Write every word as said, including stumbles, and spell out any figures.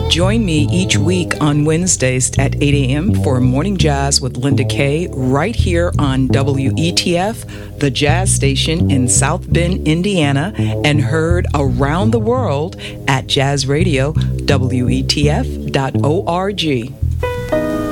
Join me each week on Wednesdays at eight a.m. for Morning Jazz with Linda Kay right here on W E T F, the jazz station in South Bend, Indiana, and heard around the world at jazz radio W E T F dot org.